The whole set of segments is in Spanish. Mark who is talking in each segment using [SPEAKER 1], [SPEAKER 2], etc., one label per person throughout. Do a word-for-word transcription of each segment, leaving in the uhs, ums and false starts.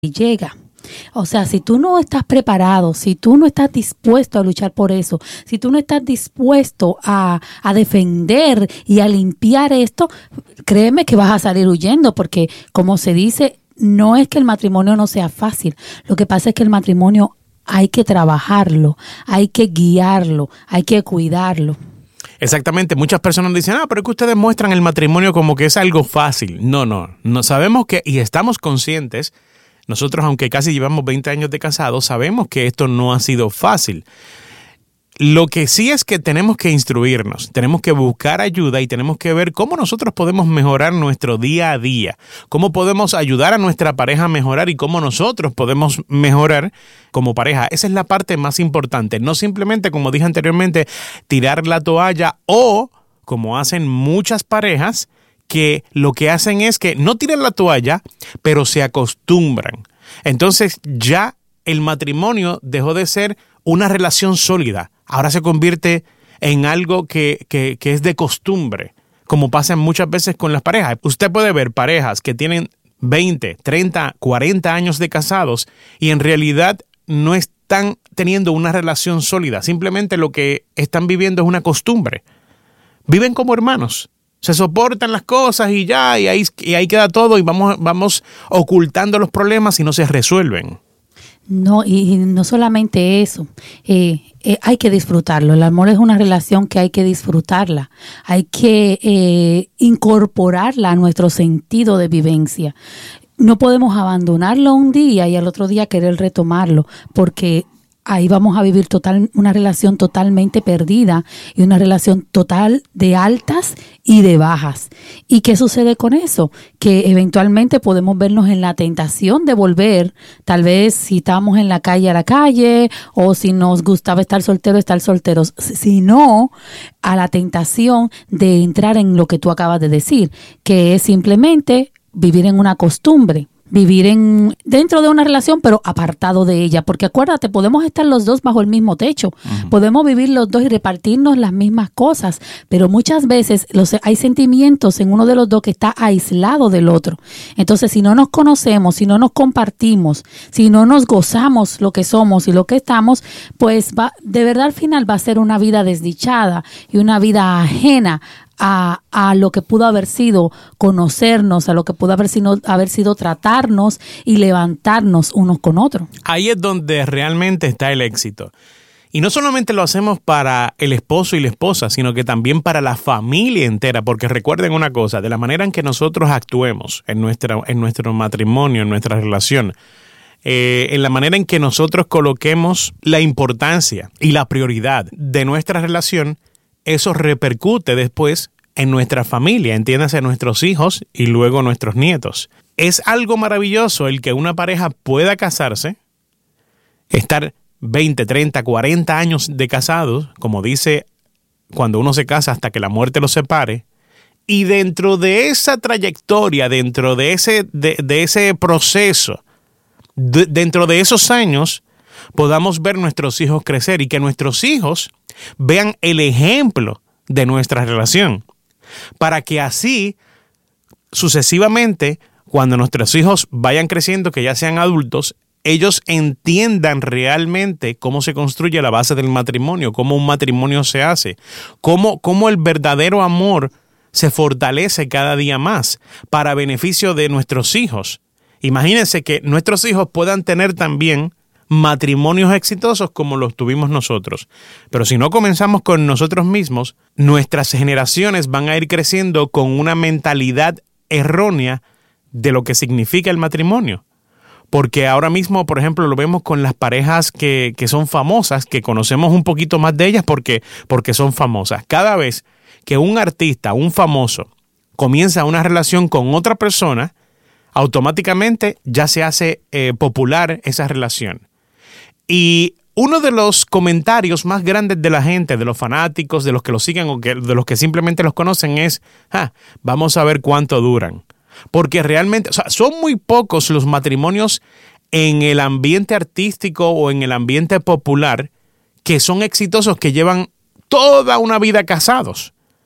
[SPEAKER 1] llega. O sea, si tú no estás preparado, si tú no estás dispuesto a luchar por eso, si tú no estás dispuesto a, a defender y a limpiar esto, créeme que vas a salir huyendo, porque como se dice, no es que el matrimonio no sea fácil. Lo que pasa es que el matrimonio hay que trabajarlo, hay que guiarlo, hay que cuidarlo.
[SPEAKER 2] Exactamente, muchas personas dicen, ah, pero es que ustedes muestran el matrimonio como que es algo fácil. No, no, no sabemos que, y estamos conscientes. Nosotros, aunque casi llevamos veinte años de casados, sabemos que esto no ha sido fácil. Lo que sí es que tenemos que instruirnos, tenemos que buscar ayuda y tenemos que ver cómo nosotros podemos mejorar nuestro día a día, cómo podemos ayudar a nuestra pareja a mejorar y cómo nosotros podemos mejorar como pareja. Esa es la parte más importante, no simplemente, como dije anteriormente, tirar la toalla o, como hacen muchas parejas, que lo que hacen es que no tiran la toalla, pero se acostumbran. Entonces ya el matrimonio dejó de ser una relación sólida. Ahora se convierte en algo que, que, que es de costumbre, como pasa muchas veces con las parejas. Usted puede ver parejas que tienen veinte, treinta, cuarenta años de casados y en realidad no están teniendo una relación sólida. Simplemente lo que están viviendo es una costumbre. Viven como hermanos. Se soportan las cosas y ya, y ahí, y ahí queda todo y vamos, vamos ocultando los problemas y no se resuelven.
[SPEAKER 1] No, y no solamente eso, eh, eh, hay que disfrutarlo. El amor es una relación que hay que disfrutarla, hay que eh, incorporarla a nuestro sentido de vivencia. No podemos abandonarlo un día y al otro día querer retomarlo, porque ahí vamos a vivir total, una relación totalmente perdida y una relación total de altas y de bajas. ¿Y qué sucede con eso? Que eventualmente podemos vernos en la tentación de volver, tal vez si estamos en la calle a la calle, o si nos gustaba estar solteros, estar solteros, sino a la tentación de entrar en lo que tú acabas de decir, que es simplemente vivir en una costumbre. Vivir en dentro de una relación, pero apartado de ella. Porque acuérdate, podemos estar los dos bajo el mismo techo. Uh-huh. Podemos vivir los dos y repartirnos las mismas cosas. Pero muchas veces los, hay sentimientos en uno de los dos que está aislado del otro. Entonces, si no nos conocemos, si no nos compartimos, si no nos gozamos lo que somos y lo que estamos, pues va, de verdad al final va a ser una vida desdichada y una vida ajena A, a lo que pudo haber sido conocernos, a lo que pudo haber sido, haber sido tratarnos y levantarnos unos con otros.
[SPEAKER 2] Ahí es donde realmente está el éxito. Y no solamente lo hacemos para el esposo y la esposa, sino que también para la familia entera, porque recuerden una cosa, de la manera en que nosotros actuemos en, nuestra, en nuestro matrimonio, en nuestra relación, eh, en la manera en que nosotros coloquemos la importancia y la prioridad de nuestra relación, eso repercute después en nuestra familia, entiéndase, nuestros hijos y luego nuestros nietos. Es algo maravilloso el que una pareja pueda casarse, estar veinte, treinta, cuarenta años de casados, como dice cuando uno se casa hasta que la muerte los separe, y dentro de esa trayectoria, dentro de ese, de, de ese proceso, de, dentro de esos años, podamos ver nuestros hijos crecer y que nuestros hijos vean el ejemplo de nuestra relación, para que así, sucesivamente, cuando nuestros hijos vayan creciendo, que ya sean adultos, ellos entiendan realmente cómo se construye la base del matrimonio, cómo un matrimonio se hace, cómo, cómo el verdadero amor se fortalece cada día más para beneficio de nuestros hijos. Imagínense que nuestros hijos puedan tener también matrimonios exitosos como los tuvimos nosotros. Pero si no comenzamos con nosotros mismos, nuestras generaciones van a ir creciendo con una mentalidad errónea de lo que significa el matrimonio. Porque ahora mismo, por ejemplo, lo vemos con las parejas que, que son famosas, que conocemos un poquito más de ellas porque, porque son famosas. Cada vez que un artista, un famoso, comienza una relación con otra persona, automáticamente ya se hace eh, popular esa relación. Y uno de los comentarios más grandes de la gente, de los fanáticos, de los que los siguen o que, de los que simplemente los conocen es, ah, vamos a ver cuánto duran. Porque realmente, o sea, son muy pocos los matrimonios en el ambiente artístico o en el ambiente popular que son exitosos, que llevan toda una vida casados.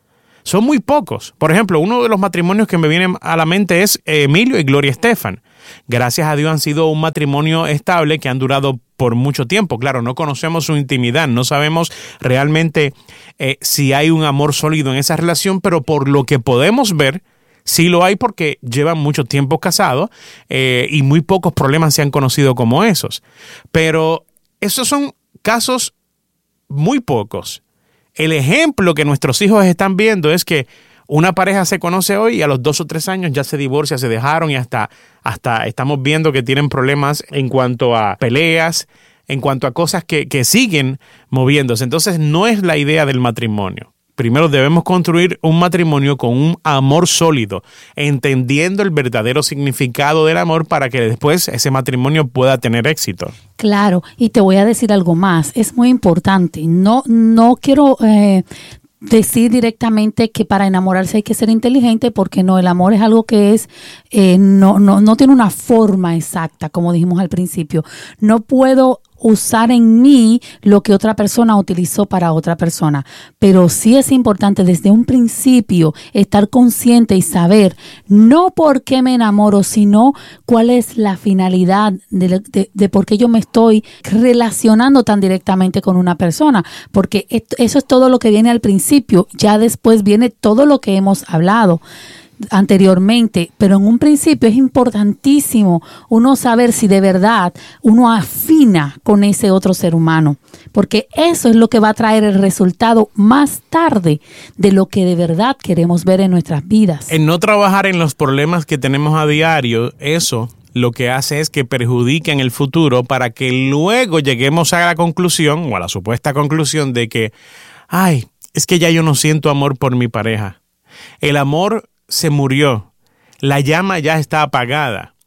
[SPEAKER 2] son muy pocos. Por ejemplo, uno de los matrimonios que me viene a la mente es Emilio y Gloria Estefan. Gracias a Dios han sido un matrimonio estable que han durado por mucho tiempo. Claro, no conocemos su intimidad, no sabemos realmente eh, si hay un amor sólido en esa relación, pero por lo que podemos ver, sí lo hay porque llevan mucho tiempo casados eh, y muy pocos problemas se han conocido como esos. Pero esos son casos muy pocos. El ejemplo que nuestros hijos están viendo es que una pareja se conoce hoy y a los dos o tres años ya se divorcia, se dejaron y hasta, hasta estamos viendo que tienen problemas en cuanto a peleas, en cuanto a cosas que, que siguen moviéndose. Entonces no es la idea del matrimonio. Primero debemos construir un matrimonio con un amor sólido, entendiendo el verdadero significado del amor para que después ese matrimonio pueda tener éxito.
[SPEAKER 1] Claro, y te voy a decir algo más, es muy importante. No, no quiero eh, decir directamente que para enamorarse hay que ser inteligente, porque no, el amor es algo que es, eh, no, no, no tiene una forma exacta, como dijimos al principio. No puedo usar en mí lo que otra persona utilizó para otra persona, pero sí es importante desde un principio estar consciente y saber no por qué me enamoro, sino cuál es la finalidad de, de, de por qué yo me estoy relacionando tan directamente con una persona, porque esto, eso es todo lo que viene al principio. Ya después viene todo lo que hemos hablado anteriormente, pero en un principio es importantísimo uno saber si de verdad uno afina con ese otro ser humano, porque eso es lo que va a traer el resultado más tarde de lo que de verdad queremos ver en nuestras vidas.
[SPEAKER 2] En no trabajar en los problemas que tenemos a diario, eso lo que hace es que perjudique en el futuro para que luego lleguemos a la conclusión o a la supuesta conclusión de que, ay, es que ya yo no siento amor por mi pareja. El amor se murió, la llama ya está apagada.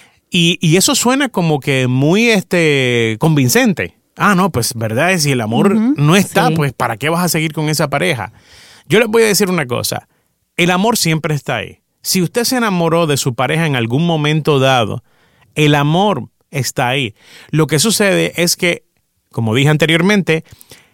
[SPEAKER 2] Y, y eso suena como que muy este, convincente. Ah, no, pues verdad, si el amor uh-huh, no está, sí. Pues ¿para qué vas a seguir con esa pareja? Yo les voy a decir una cosa, el amor siempre está ahí. Si usted se enamoró de su pareja en algún momento dado, el amor está ahí. Lo que sucede es que, como dije anteriormente,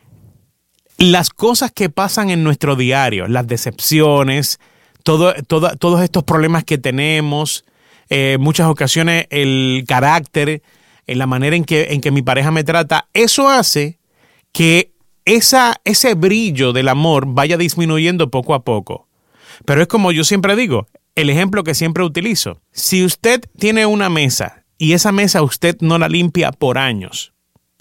[SPEAKER 2] las cosas que pasan en nuestro diario, las decepciones, Todo, todo, todos estos problemas que tenemos, eh, muchas ocasiones el carácter, en la manera en que, en que mi pareja me trata, eso hace que esa, ese brillo del amor vaya disminuyendo poco a poco. Pero es como yo siempre digo, el ejemplo que siempre utilizo. Si usted tiene una mesa y esa mesa usted no la limpia por años,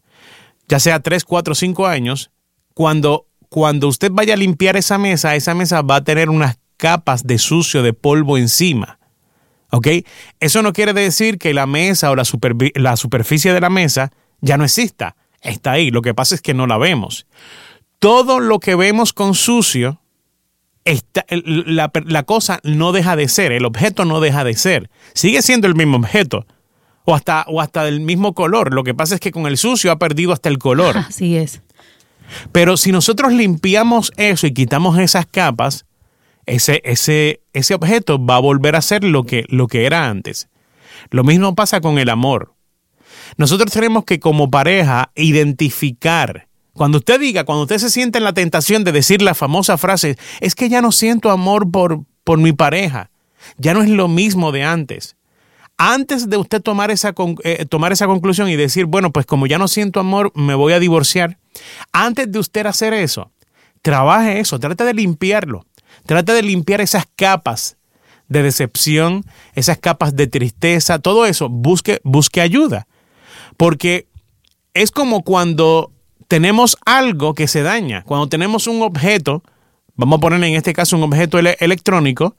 [SPEAKER 2] ya sea tres, cuatro, cinco años, cuando, cuando usted vaya a limpiar esa mesa, esa mesa va a tener unas capas de sucio, de polvo encima. ¿Ok? Eso no quiere decir que la mesa o la, supervi- la superficie de la mesa ya no exista. Está ahí. Lo que pasa es que no la vemos. Todo lo que vemos con sucio, está, la, la cosa no deja de ser. El objeto no deja de ser. Sigue siendo el mismo objeto. O hasta, o hasta del mismo color. Lo que pasa es que con el sucio ha perdido hasta el color.
[SPEAKER 1] Así es.
[SPEAKER 2] Pero si nosotros limpiamos eso y quitamos esas capas, Ese, ese, ese objeto va a volver a ser lo que, lo que era antes. Lo mismo pasa con el amor. Nosotros tenemos que como pareja identificar. Cuando usted diga, cuando usted se siente en la tentación de decir la famosa frase, es que ya no siento amor por, por mi pareja. Ya no es lo mismo de antes. Antes de usted tomar esa, eh, tomar esa conclusión y decir, bueno, pues como ya no siento amor, me voy a divorciar. Antes de usted hacer eso, trabaje eso, trate de limpiarlo. Trata de limpiar esas capas de decepción, esas capas de tristeza, todo eso. Busque, busque ayuda. Porque es como cuando tenemos algo que se daña. Cuando tenemos un objeto, vamos a poner en este caso un objeto ele- electrónico.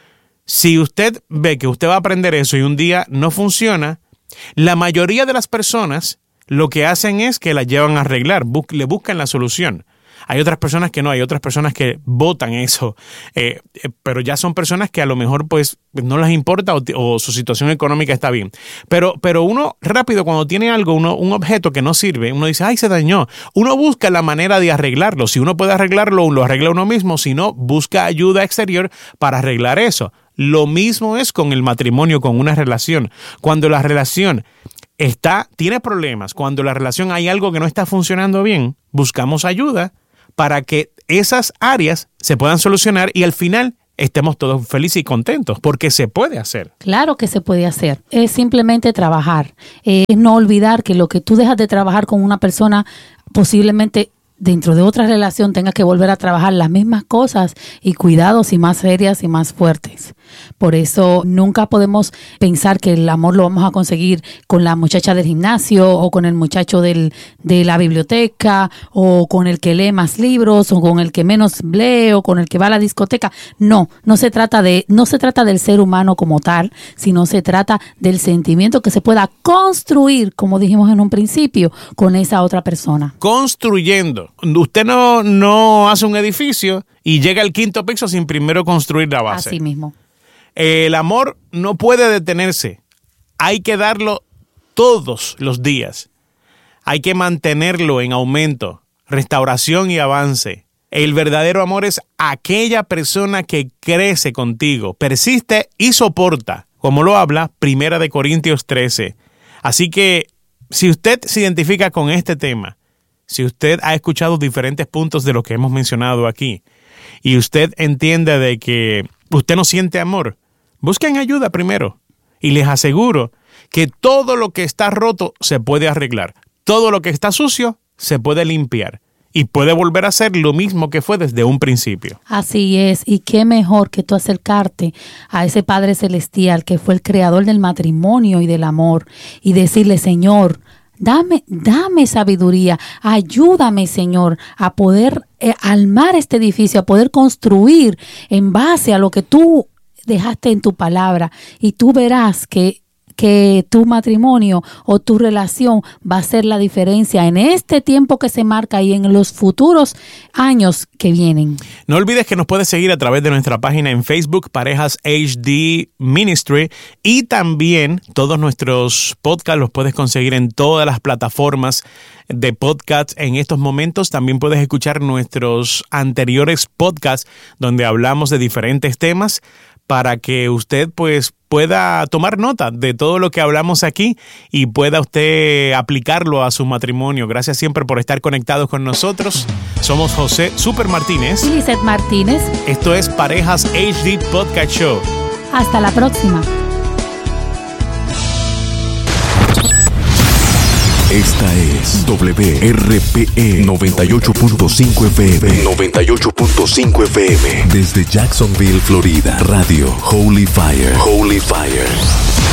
[SPEAKER 2] Si usted ve que usted va a aprender eso y un día no funciona, la mayoría de las personas lo que hacen es que la llevan a arreglar, bus- le buscan la solución. Hay otras personas que no, hay otras personas que botan eso, eh, eh, pero ya son personas que a lo mejor pues no les importa o, o su situación económica está bien. Pero, pero uno rápido cuando tiene algo, uno, un objeto que no sirve, uno dice, ay, se dañó. Uno busca la manera de arreglarlo. Si uno puede arreglarlo, lo arregla uno mismo. Si no, busca ayuda exterior para arreglar eso. Lo mismo es con el matrimonio, con una relación. Cuando la relación está, tiene problemas, cuando la relación hay algo que no está funcionando bien, buscamos ayuda para que esas áreas se puedan solucionar y al final estemos todos felices y contentos, porque se puede hacer.
[SPEAKER 1] Claro que se puede hacer. Es simplemente trabajar. Es no olvidar que lo que tú dejas de trabajar con una persona, posiblemente dentro de otra relación tengas que volver a trabajar las mismas cosas y cuidados y más serias y más fuertes. Por eso nunca podemos pensar que el amor lo vamos a conseguir con la muchacha del gimnasio o con el muchacho del, de la biblioteca o con el que lee más libros o con el que menos lee o con el que va a la discoteca. No, no se trata de, no se trata del ser humano como tal, sino se trata del sentimiento que se pueda construir, como dijimos en un principio, con esa otra persona.
[SPEAKER 2] Construyendo. Usted no, no hace un edificio y llega al quinto piso sin primero construir la base.
[SPEAKER 1] Así mismo.
[SPEAKER 2] El amor no puede detenerse. Hay que darlo todos los días. Hay que mantenerlo en aumento, restauración y avance. El verdadero amor es aquella persona que crece contigo, persiste y soporta, como lo habla Primera de Corintios trece. Así que, si usted se identifica con este tema, si usted ha escuchado diferentes puntos de lo que hemos mencionado aquí y usted entiende de que usted no siente amor, busquen ayuda primero y les aseguro que todo lo que está roto se puede arreglar. Todo lo que está sucio se puede limpiar y puede volver a ser lo mismo que fue desde un principio.
[SPEAKER 1] Así es, y qué mejor que tú acercarte a ese Padre Celestial que fue el creador del matrimonio y del amor y decirle: Señor, Dame, dame sabiduría, ayúdame, Señor, a poder eh, armar este edificio, a poder construir en base a lo que tú dejaste en tu palabra, y tú verás que que tu matrimonio o tu relación va a ser la diferencia en este tiempo que se marca y en los futuros años que vienen.
[SPEAKER 2] No olvides que nos puedes seguir a través de nuestra página en Facebook, Parejas H D Ministry, y también todos nuestros podcasts los puedes conseguir en todas las plataformas de podcasts en estos momentos. También puedes escuchar nuestros anteriores podcasts donde hablamos de diferentes temas, para que usted pues pueda tomar nota de todo lo que hablamos aquí y pueda usted aplicarlo a su matrimonio. Gracias siempre por estar conectados con nosotros. Somos José Super Martínez
[SPEAKER 1] y Lizeth Martínez.
[SPEAKER 2] Esto es Parejas H D Podcast Show.
[SPEAKER 1] Hasta la próxima.
[SPEAKER 3] Esta es W R P E noventa y ocho punto cinco F M. noventa y ocho punto cinco F M. Desde Jacksonville, Florida. Radio Holy Fire. Holy Fire.